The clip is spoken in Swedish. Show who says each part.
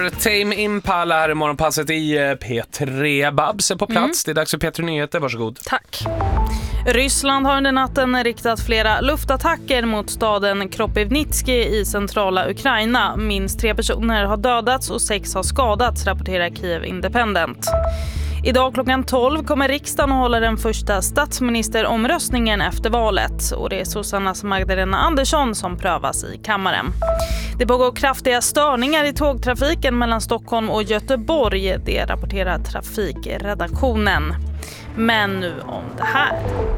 Speaker 1: får Tame Impala här i morgonpasset i P3. Babs är på plats. Det är dags för P3 Nyheter. Varsågod.
Speaker 2: Tack. Ryssland har under natten riktat flera luftattacker mot staden Kropivnitski i centrala Ukraina. Minst 3 personer har dödats och 6 har skadats, rapporterar Kiev Independent. Idag klockan 12 kommer riksdagen att hålla den första statsministeromröstningen efter valet. Och det är Susannas Magdalena Andersson som prövas i kammaren. Det pågår kraftiga störningar i tågtrafiken mellan Stockholm och Göteborg. Det rapporterar trafikredaktionen. Men nu om det här.